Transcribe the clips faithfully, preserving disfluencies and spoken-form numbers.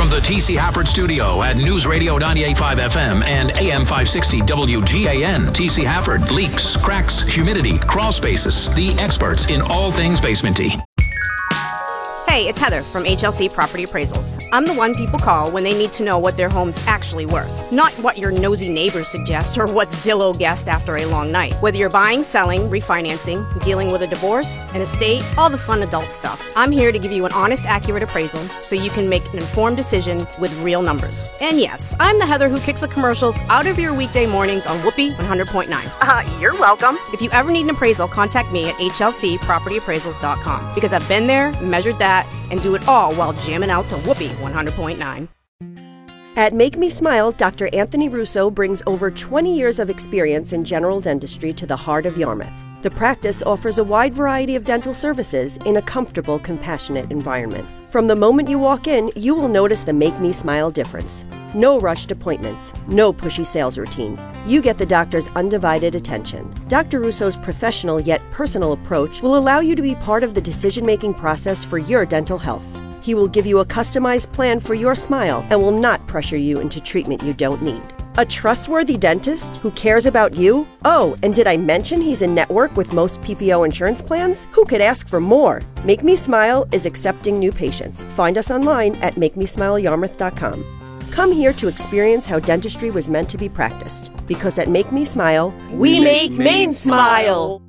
From the T C Hafford Studio at News Radio ninety-eight point five F M and A M five sixty W G A N, T C Hafford. Leaks, cracks, humidity, crawl spaces. The experts in all things basementy. Hey, it's Heather from H L C Property Appraisals. I'm the one people call when they need to know what their home's actually worth, not what your nosy neighbors suggest or what Zillow guessed after a long night. Whether you're buying, selling, refinancing, dealing with a divorce, an estate, all the fun adult stuff, I'm here to give you an honest, accurate appraisal so you can make an informed decision with real numbers. And yes, I'm the Heather who kicks the commercials out of your weekday mornings on Whoopee one hundred point nine. Uh, you're welcome. If you ever need an appraisal, contact me at H L C property appraisals dot com because I've been there, measured that, and do it all while jamming out to Whoopee one hundred point nine. At Make Me Smile, Doctor Anthony Russo brings over twenty years of experience in general dentistry to the heart of Yarmouth. The practice offers a wide variety of dental services in a comfortable, compassionate environment. From the moment you walk in, you will notice the Make Me Smile difference. No rushed appointments, no pushy sales routine. You get the doctor's undivided attention. Doctor Russo's professional yet personal approach will allow you to be part of the decision-making process for your dental health. He will give you a customized plan for your smile and will not pressure you into treatment you don't need. A trustworthy dentist who cares about you? Oh, and did I mention he's in network with most P P O insurance plans? Who could ask for more? Make Me Smile is accepting new patients. Find us online at make me smile yarmouth dot com. Come here to experience how dentistry was meant to be practiced. Because at Make Me Smile, we, we make Maine smile!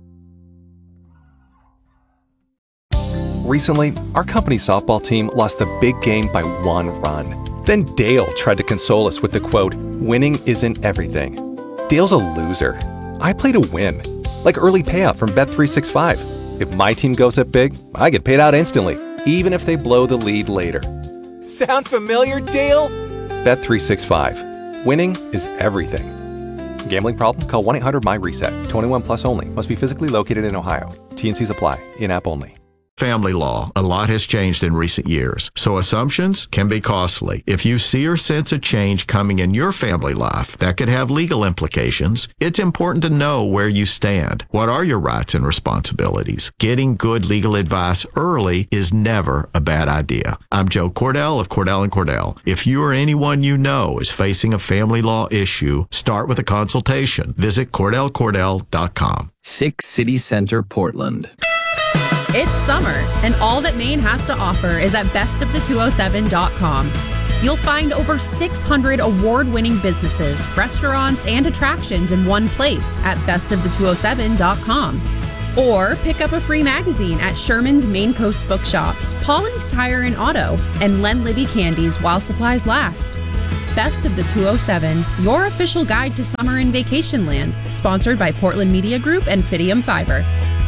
Recently, our company softball team lost the big game by one run. Then Dale tried to console us with the quote, "Winning isn't everything." Dale's a loser. I play to win. Like early payout from Bet three sixty-five. If my team goes up big, I get paid out instantly, even if they blow the lead later. Sound familiar, Dale? Bet three sixty-five. Winning is everything. Gambling problem? Call one eight hundred my reset. twenty-one plus only. Must be physically located in Ohio. T N Cs apply. In-app only. Family law. A lot has changed in recent years, so assumptions can be costly. If you see or sense a change coming in your family life that could have legal implications, it's important to know where you stand. What are your rights and responsibilities? Getting good legal advice early is never a bad idea. I'm Joe Cordell of Cordell and Cordell. If you or anyone you know is facing a family law issue, start with a consultation. Visit cordell cordell dot com. Six City Center, Portland. It's summer, and all that Maine has to offer is at best of the two oh seven dot com. You'll find over six hundred award-winning businesses, restaurants, and attractions in one place at best of the two oh seven dot com. Or pick up a free magazine at Sherman's Maine Coast Bookshops, Pauline's Tire and Auto, and Len Libby Candies while supplies last. Best of the two oh seven, your official guide to summer in vacation land, sponsored by Portland Media Group and Fidium Fiber.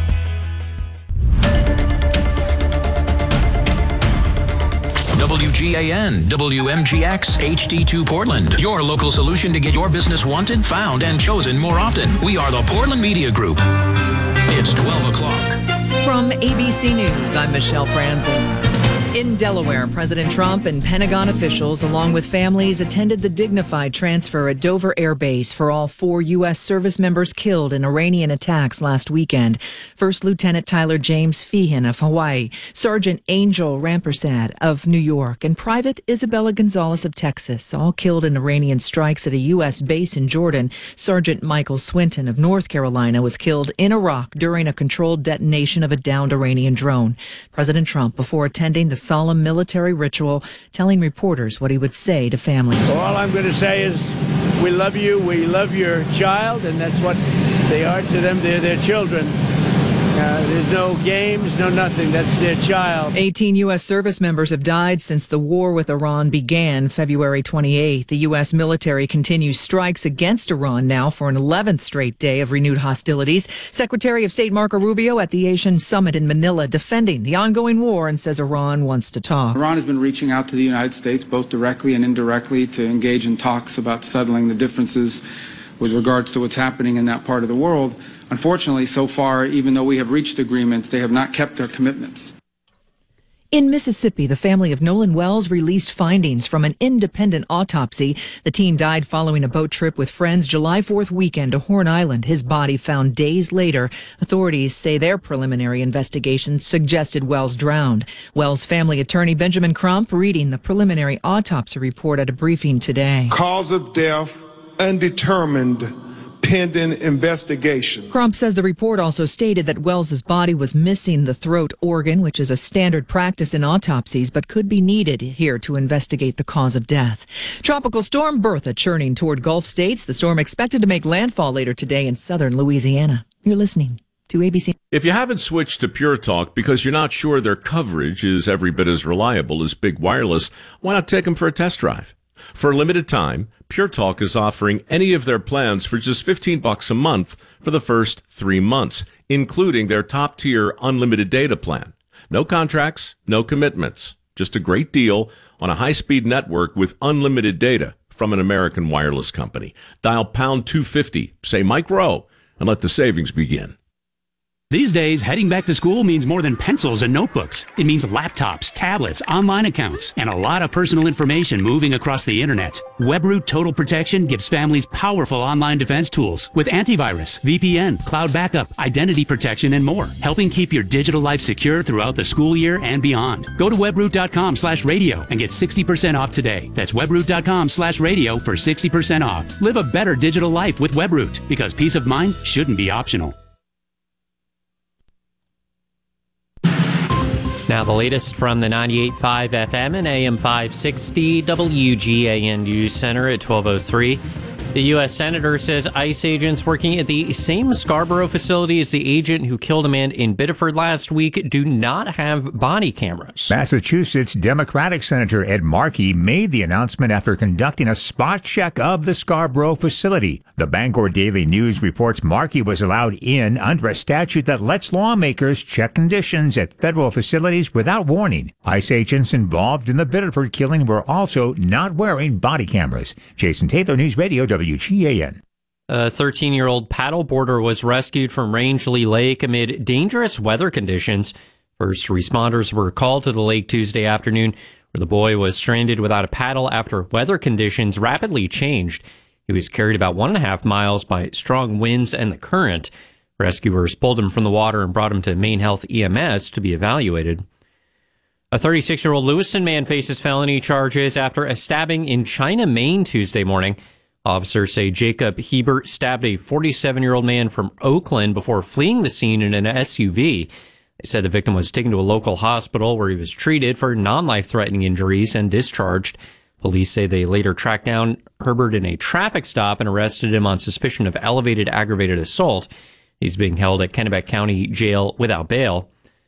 W G A N, W M G X, H D two Portland. Your local solution to get your business wanted, found, and chosen more often. We are the Portland Media Group. It's twelve o'clock. From A B C News, I'm Michelle Franzen. In Delaware, President Trump and Pentagon officials, along with families, attended the dignified transfer at Dover Air Base for all four U S service members killed in Iranian attacks last weekend. First Lieutenant Tyler James Feehan of Hawaii, Sergeant Angel Rampersad of New York, and Private Isabella Gonzalez of Texas, all killed in Iranian strikes at a U S base in Jordan. Sergeant Michael Swinton of North Carolina was killed in Iraq during a controlled detonation of a downed Iranian drone. President Trump, before attending the solemn military ritual, telling reporters what he would say to families. Well, all I'm going to say is we love you, we love your child, and that's what they are to them. They're their children. Uh, there's no games, no nothing. That's their child. eighteen U S service members have died since the war with Iran began February twenty-eighth. The U S military continues strikes against Iran now for an eleventh straight day of renewed hostilities. Secretary of State Marco Rubio at the Asian Summit in Manila defending the ongoing war and says Iran wants to talk. Iran has been reaching out to the United States, both directly and indirectly, to engage in talks about settling the differences with regards to what's happening in that part of the world. Unfortunately, so far, even though we have reached agreements, they have not kept their commitments. In Mississippi, the family of Nolan Wells released findings from an independent autopsy. The teen died following a boat trip with friends July fourth weekend to Horn Island. His body found days later. Authorities say their preliminary investigation suggested Wells drowned. Wells' family attorney Benjamin Crump reading the preliminary autopsy report at a briefing today. Cause of death undetermined, pending investigation. Crump says the report also stated that Wells's body was missing the throat organ, which is a standard practice in autopsies, but could be needed here to investigate the cause of death. Tropical storm Bertha churning toward Gulf states. The storm expected to make landfall later today in southern Louisiana. You're listening to A B C. If you haven't switched to Pure Talk because you're not sure their coverage is every bit as reliable as Big Wireless, why not take them for a test drive? For a limited time, Pure Talk is offering any of their plans for just fifteen bucks a month for the first three months, including their top-tier unlimited data plan. No contracts, no commitments. Just a great deal on a high-speed network with unlimited data from an American wireless company. Dial pound two fifty, say Mike Rowe, and let the savings begin. These days, heading back to school means more than pencils and notebooks. It means laptops, tablets, online accounts, and a lot of personal information moving across the internet. WebRoot Total Protection gives families powerful online defense tools with antivirus, V P N, cloud backup, identity protection, and more, helping keep your digital life secure throughout the school year and beyond. Go to webroot.com slash radio and get sixty percent off today. That's webroot.com slash radio for sixty percent off. Live a better digital life with WebRoot, because peace of mind shouldn't be optional. Now the latest from the ninety-eight point five F M and A M five sixty W G A N News Center at twelve oh three. The U S Senator says ICE agents working at the same Scarborough facility as the agent who killed a man in Biddeford last week do not have body cameras. Massachusetts Democratic Senator Ed Markey made the announcement after conducting a spot check of the Scarborough facility. The Bangor Daily News reports Markey was allowed in under a statute that lets lawmakers check conditions at federal facilities without warning. ICE agents involved in the Biddeford killing were also not wearing body cameras. Jason Taylor, News Radio, W G A N. A thirteen-year-old paddleboarder was rescued from Rangeley Lake amid dangerous weather conditions. First responders were called to the lake Tuesday afternoon, where the boy was stranded without a paddle after weather conditions rapidly changed. He was carried about one and a half miles by strong winds and the current. Rescuers pulled him from the water and brought him to Maine Health E M S to be evaluated. A thirty-six-year-old Lewiston man faces felony charges after a stabbing in China, Maine Tuesday morning. Officers say Jacob Hebert stabbed a forty-seven-year-old man from Oakland before fleeing the scene in an S U V. They said the victim was taken to a local hospital where he was treated for non-life-threatening injuries and discharged. Police say they later tracked down Herbert in a traffic stop and arrested him on suspicion of elevated aggravated assault. He's being held at Kennebec County Jail without bail.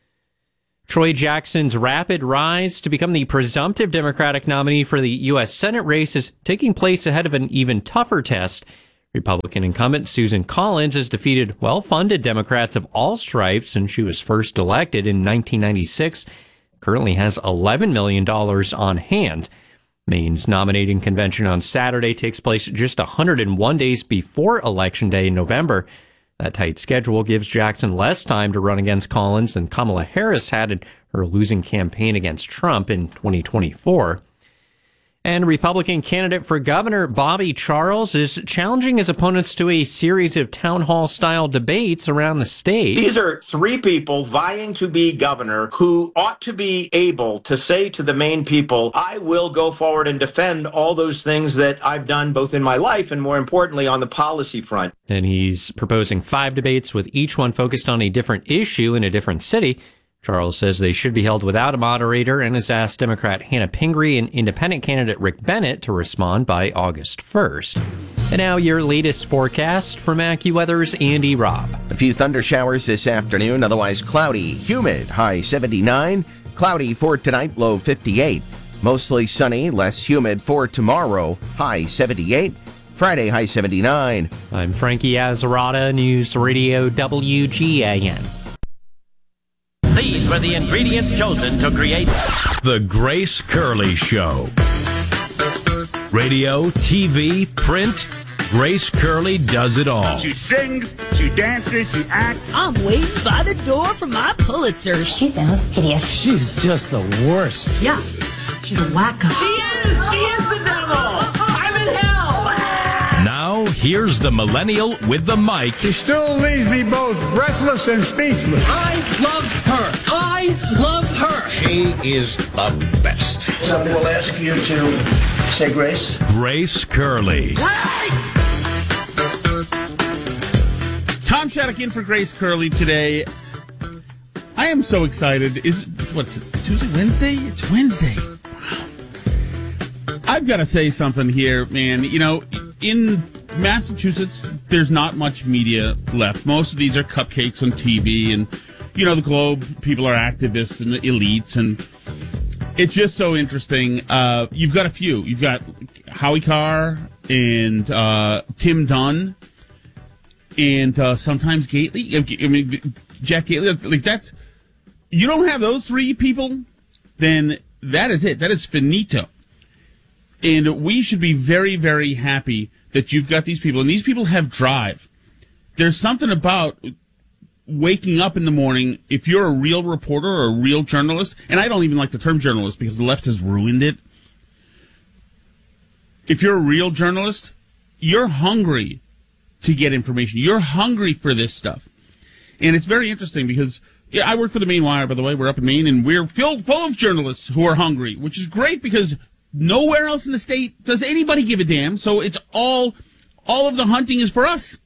Troy Jackson's rapid rise to become the presumptive Democratic nominee for the U S Senate race is taking place ahead of an even tougher test. Republican incumbent Susan Collins has defeated well-funded Democrats of all stripes since she was first elected in nineteen ninety-six. Currently has eleven million dollars on hand. Maine's nominating convention on Saturday takes place just one hundred one days before Election Day in November. That tight schedule gives Jackson less time to run against Collins than Kamala Harris had in her losing campaign against Trump in twenty twenty-four. And Republican candidate for governor Bobby Charles is challenging his opponents to a series of town hall-style debates around the state. These are three people vying to be governor who ought to be able to say to the Maine people, I will go forward and defend all those things that I've done both in my life and, more importantly, on the policy front. And he's proposing five debates with each one focused on a different issue in a different city. Charles says they should be held without a moderator and has asked Democrat Hannah Pingree and independent candidate Rick Bennett to respond by August first. And now your latest forecast from AccuWeather's Andy Robb. A few thunder showers this afternoon, otherwise cloudy, humid, high seventy-nine. Cloudy for tonight, low fifty-eight. Mostly sunny, less humid for tomorrow, high seventy-eight. Friday, high seventy-nine. I'm Frankie Azarata, News Radio W G A N. These were the ingredients chosen to create The Grace Curley Show. Radio, T V, print, Grace Curley does it all. She sings, she dances, she acts. I'm waiting by the door for my Pulitzer. She sounds hideous. She's just the worst. Yeah, she's a wacko. She is! She is the devil! I'm in hell! Now, here's the millennial with the mic. She still leaves me both breathless and speechless. I love her. I love her. She is the best. Somebody will ask you to say grace. Grace Curley. Tom Shattuck in for Grace Curley today. I am so excited. Is what's it, Tuesday, Wednesday? It's Wednesday. Wow. I've got to say something here, man. You know, in Massachusetts, there's not much media left. Most of these are cupcakes on T V, and you know, the Globe people are activists and elites, and it's just so interesting. Uh, you've got a few. You've got Howie Carr and uh, Tim Dunn. And uh, sometimes Gately, I mean, Jack Gately, like that's, you don't have those three people, then that is it. That is finito. And we should be very, very happy that you've got these people. And these people have drive. There's something about waking up in the morning, if you're a real reporter or a real journalist, and I don't even like the term journalist because the left has ruined it. If you're a real journalist, you're hungry to get information. You're hungry for this stuff. And it's very interesting because yeah, I work for the Maine Wire, by the way. We're up in Maine, and we're filled full of journalists who are hungry, which is great because nowhere else in the state does anybody give a damn. So it's all, all of the hunting is for us.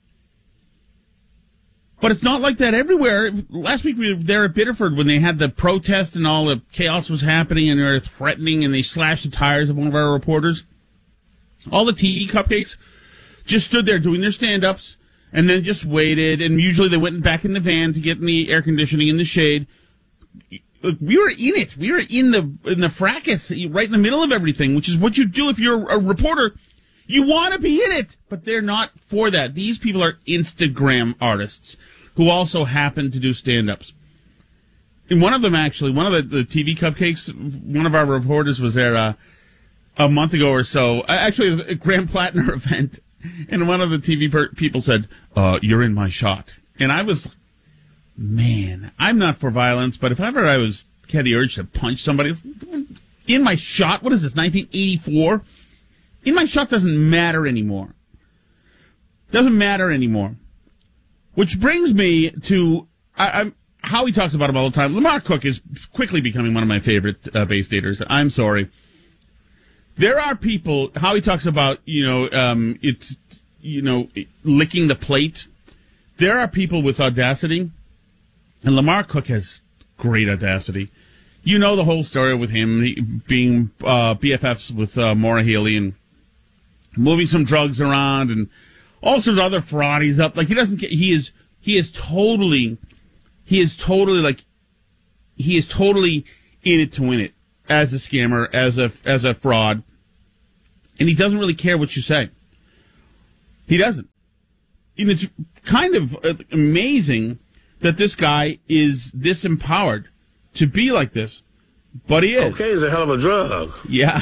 But it's not like that everywhere. Last week we were there at Biddeford when they had the protest and all the chaos was happening and they were threatening and they slashed the tires of one of our reporters. All the T V cupcakes just stood there doing their stand-ups and then just waited, and usually they went back in the van to get in the air conditioning in the shade. We were in it. We were in the in the fracas, right in the middle of everything, which is what you do if you're a reporter. You want to be in it, but they're not for that. These people are Instagram artists who also happen to do stand-ups. And one of them, actually, one of the, the T V cupcakes, one of our reporters was there uh, a month ago or so. Actually, it was a Graham Plattner event. And one of the T V per- people said, uh, you're in my shot. And I was, man, I'm not for violence, but if ever I was had the urge to punch somebody, in my shot, what is this, nineteen eighty-four? In my shot doesn't matter anymore. Doesn't matter anymore. Which brings me to, I, I'm, Howie talks about him all the time. Lamar Cook is quickly becoming one of my favorite uh, Bay Staters. I'm sorry. There are people, Howie talks about, you know, um, it's, you know, licking the plate. There are people with audacity, and Lamar Cook has great audacity. You know the whole story with him he, being uh, B F Fs with uh, Maura Healey and moving some drugs around and all sorts of other fraud he's up. Like, he doesn't get, he is, he is totally, he is totally like, he is totally in it to win it as a scammer, as a, as a fraud. And he doesn't really care what you say. He doesn't. And it's kind of amazing that this guy is this empowered to be like this. But he is. Cocaine is a hell of a drug. Yeah.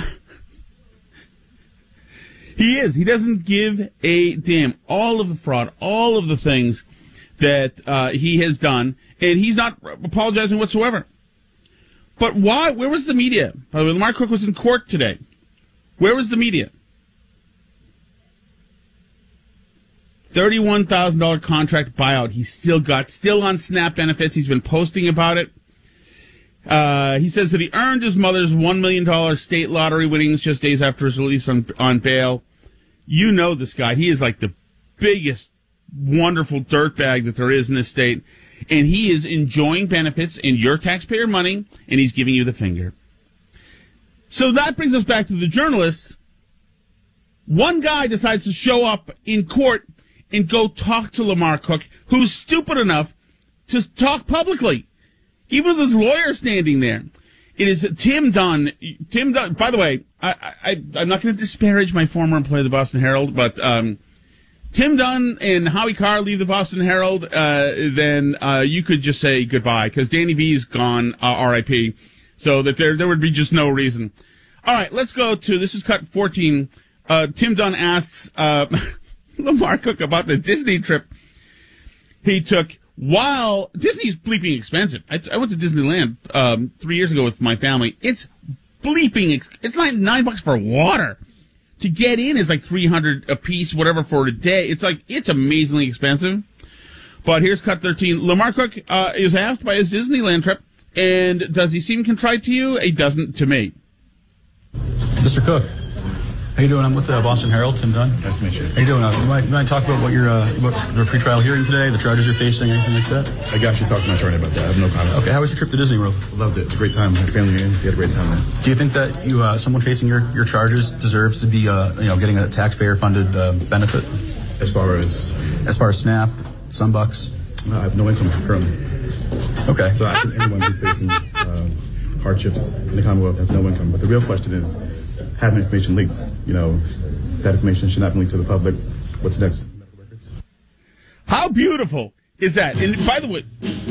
He is. He doesn't give a damn. All of the fraud, all of the things that uh, he has done, and he's not apologizing whatsoever. But why? Where was the media? By the way, Lamar Cook was in court today. Where was the media? thirty-one thousand dollars contract buyout. He's still got, still on SNAP benefits. He's been posting about it. Uh, he says that he earned his mother's one million dollars state lottery winnings just days after his release on, on bail. You know this guy. He is like the biggest, wonderful dirtbag that there is in this state. And he is enjoying benefits in your taxpayer money, and he's giving you the finger. So that brings us back to the journalists. One guy decides to show up in court and go talk to Lamar Cook, who's stupid enough to talk publicly, even with his lawyer standing there. It is Tim Dunn. Tim Dunn, by the way, I, I, I'm not going to disparage my former employer, the Boston Herald, but um, Tim Dunn and Howie Carr leave the Boston Herald, uh, then uh, you could just say goodbye, because Danny B's gone, uh, R I P, so that there there would be just no reason. All right, let's go to, this is cut fourteen Uh, Tim Dunn asks uh, Lamar Cook about the Disney trip he took while Disney's bleeping expensive. I, I went to Disneyland um, three years ago with my family. It's bleeping. Ex- it's like nine bucks for water. To get in is like three hundred a piece, whatever, for a day. It's like, it's amazingly expensive. But here's cut thirteen. Lamar Cook uh, is asked by his Disneyland trip, and does he seem contrite to you? He doesn't to me. Mister Cook, how you doing? I'm with the Boston Herald, Tim Dunn. Nice to meet you. How you doing? Uh, you, might, you might talk about what your uh, about the pretrial hearing today, the charges you're facing, anything like that? I got you. Talk to my attorney about that. I have no comment. Okay, how was your trip to Disney World? Loved it. It's a great time. My family in. We had a great time there. Do you think that you, uh, someone facing your, your charges deserves to be, uh, you know, getting a taxpayer-funded uh, benefit? As far as? As far as SNAP, Sunbucks? No, I have no income currently. Okay. So I think anyone who's facing uh, hardships in the Commonwealth has no income. But the real question is, having information leaked, you know, that information should not be leaked to the public. What's next? How beautiful is that? And by the way,